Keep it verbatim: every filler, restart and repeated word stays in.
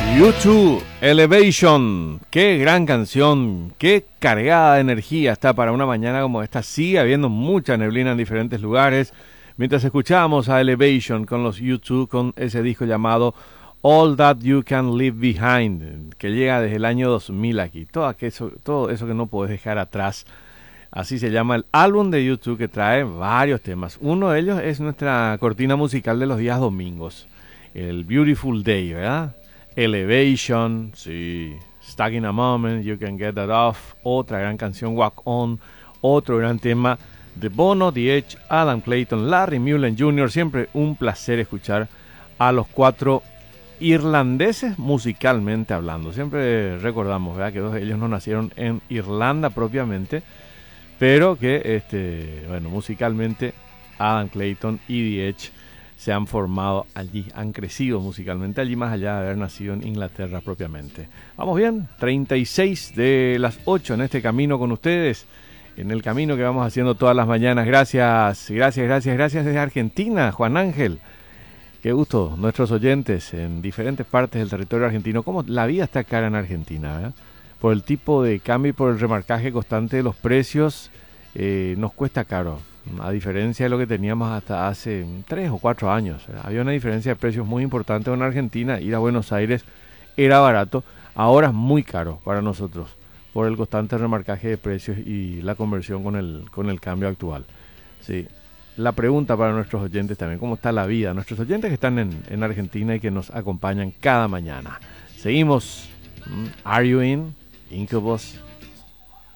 U dos, Elevation, qué gran canción, qué cargada de energía está para una mañana como esta. Sigue habiendo mucha neblina en diferentes lugares. Mientras escuchábamos a Elevation con los U dos, con ese disco llamado All That You Can Leave Behind, que llega desde el año dos mil aquí. Todo, aquello, todo eso que no podés dejar atrás. Así se llama el álbum de U dos, que trae varios temas. Uno de ellos es nuestra cortina musical de los días domingos. El Beautiful Day, ¿verdad? Elevation, sí, Stuck in a Moment, You Can Get That Off, otra gran canción, Walk On, otro gran tema de Bono, The Edge, Adam Clayton, Larry Mullen junior Siempre un placer escuchar a los cuatro irlandeses musicalmente hablando. Siempre recordamos, ¿verdad?, que dos de ellos no nacieron en Irlanda propiamente, pero que, este, bueno, musicalmente Adam Clayton y The Edge se han formado allí, han crecido musicalmente allí, más allá de haber nacido en Inglaterra propiamente. Vamos bien, treinta y seis de las ocho en este camino con ustedes, en el camino que vamos haciendo todas las mañanas. Gracias, gracias, gracias, gracias desde Argentina, Juan Ángel. Qué gusto, nuestros oyentes en diferentes partes del territorio argentino. Cómo la vida está cara en Argentina, ¿verdad? Por el tipo de cambio y por el remarcaje constante de los precios, eh, nos cuesta caro. A diferencia de lo que teníamos hasta hace tres o cuatro años. Había una diferencia de precios muy importante en Argentina. Ir a Buenos Aires era barato, ahora es muy caro para nosotros por el constante remarcaje de precios y la conversión con el, con el cambio actual. Sí. La pregunta para nuestros oyentes también, ¿cómo está la vida? Nuestros oyentes que están en, en Argentina y que nos acompañan cada mañana. Seguimos. Are You In? Incubus.